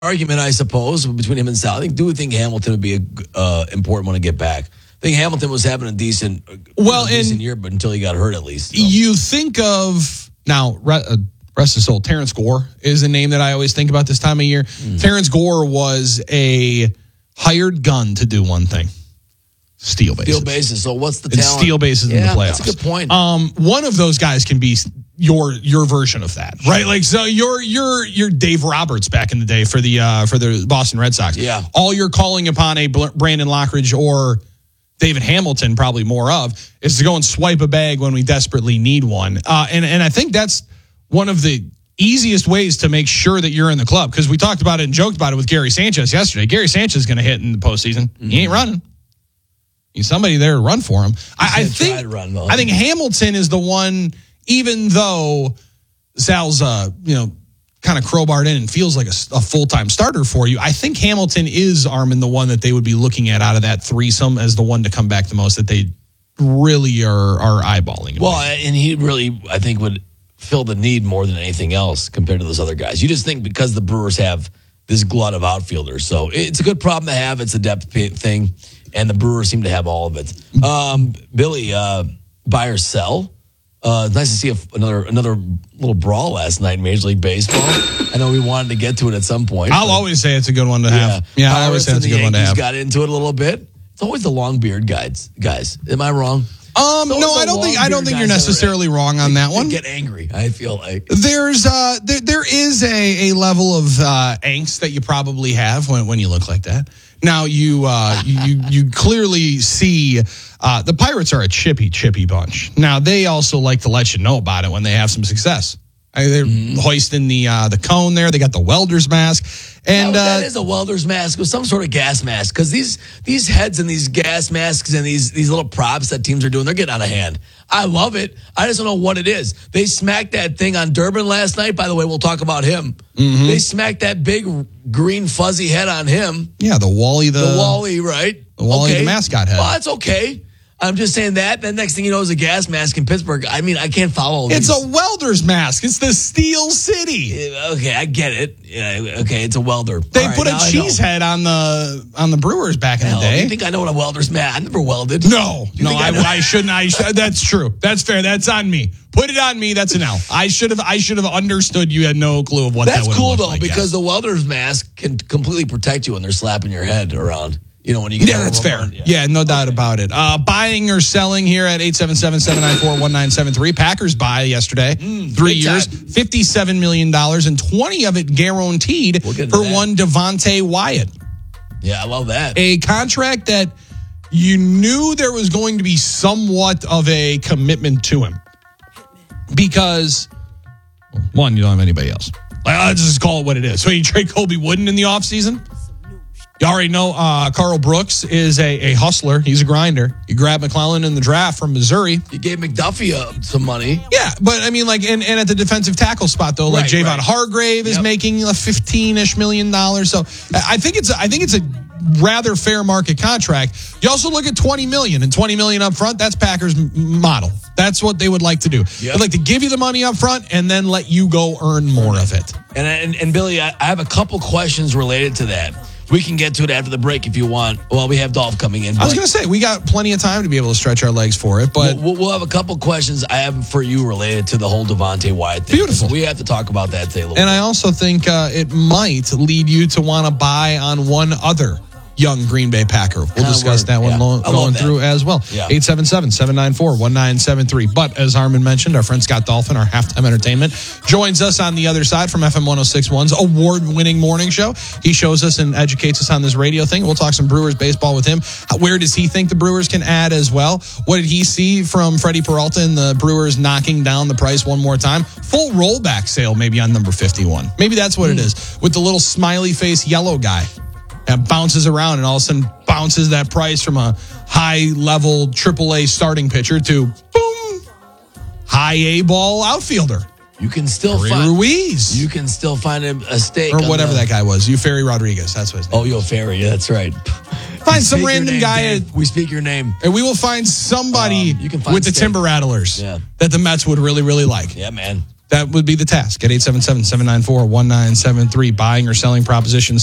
argument, I suppose, between him and Sal. I think Hamilton would be a important one to get back. I think Hamilton was having a decent year, but until he got hurt, at least. So. You think of now, rest his soul, Terrence Gore is a name that I always think about this time of year. Terrence Gore was a hired gun to do one thing: steal bases. Steal bases. So what's the talent? Steal bases in the playoffs. That's a good point. One of those guys can be your version of that, right? Like, so you're Dave Roberts back in the day for the Boston Red Sox. Yeah. All you're calling upon a Brandon Lockridge or David Hamilton, probably more of, is to go and swipe a bag when we desperately need one. And I think that's one of the easiest ways to make sure that you're in the club, because we talked about it and joked about it with Gary Sanchez yesterday. Gary Sanchez is going to hit in the postseason. He ain't running. Need somebody there to run for him. I think Hamilton is the one, even though Sal's kind of crowbarred in and feels like a full-time starter for you. I think Hamilton is, Armin, the one that they would be looking at out of that threesome as the one to come back the most, that they really are eyeballing. Well, and he really, I think, would fill the need more than anything else compared to those other guys. You just think because the Brewers have this glut of outfielders. So it's a good problem to have. It's a depth thing, and the Brewers seem to have all of it. Billy, buy or sell? Nice to see another little brawl last night in Major League Baseball. I know we wanted to get to it at some point. I'll always say it's a good one to have. Yeah, I always say it's a good one to have. Got into it a little bit. It's always the long beard guys. Am I wrong? No, I don't think you're necessarily wrong on that one. Get angry. I feel like there is a level of angst that you probably have when you look like that. Now you clearly see the Pirates are a chippy bunch. Now they also like to let you know about it when they have some success. They're hoisting the cone there. They got the welder's mask. And that is a welder's mask with some sort of gas mask, because these heads and these gas masks and these little props that teams are doing, they're getting out of hand. I love it. I just don't know what it is. They smacked that thing on Durbin last night. By the way, we'll talk about him. They smacked that big green fuzzy head on him. Yeah, the Wally, right? The Wally, the mascot head. Well, that's okay. I'm just saying that. The next thing you know is a gas mask in Pittsburgh. I mean, I can't follow these. It's a welder's mask. It's the Steel City. Okay, I get it. Yeah, okay, it's a welder. They put a cheese head on the Brewers back in the day. You think I know what a welder's mask? I never welded. No, I shouldn't. That's true. That's fair. That's on me. Put it on me. That's an L. I should have understood. You had no clue of what that would look like. That's cool though, because the welder's mask can completely protect you when they're slapping your head around. When you get that's fair. Yeah, no doubt about it. Buying or selling here at 877-794-1973. Packers buy yesterday. 3 years, $57 million, and 20 of it guaranteed for one Devontae Wyatt. Yeah, I love that. A contract that you knew there was going to be somewhat of a commitment to him. Because, one, you don't have anybody else. Let's just call it what it is. So you trade Colby Wooden in the offseason? You already know Carl Brooks is a hustler. He's a grinder. You grab McClellan in the draft from Missouri. You gave McDuffie some money. Yeah, but I mean, and at the defensive tackle spot though, like Javon Hargrave is making a $15-ish million. So I think it's a rather fair market contract. You also look at $20 million and $20 million up front. That's Packers' model. That's what they would like to do. Yep. They'd like to give you the money up front and then let you go earn more of it. And Billy, I have a couple questions related to that. We can get to it after the break if you want. Well, we have Dolph coming in. I was going to say, we got plenty of time to be able to stretch our legs for it. But we'll have a couple questions I have for you related to the whole Devontae Wyatt thing. Beautiful. We have to talk about that today a little bit. And I also think it might lead you to want to buy on one other young Green Bay Packer. We'll discuss that one going through as well. Yeah. 877-794-1973. But as Harmon mentioned, our friend Scott Dolphin, our halftime entertainment, joins us on the other side from FM 106.1's award-winning morning show. He shows us and educates us on this radio thing. We'll talk some Brewers baseball with him. Where does he think the Brewers can add as well? What did he see from Freddie Peralta and the Brewers knocking down the price one more time? Full rollback sale maybe on number 51. Maybe that's what it is, with the little smiley face yellow guy. And bounces around and all of a sudden bounces that price from a high-level AAA starting pitcher to, boom, high A-ball outfielder. You can still find Ruiz. You can still find a stake. Or whatever that guy was. Eufery Rodriguez. That's what his name was. Eufery. Yeah, that's right. Find some random guy. We speak your name. And we will find somebody with the Timber Rattlers that the Mets would really, really like. Yeah, man. that would be the task at 877-794-1973. Buying or selling propositions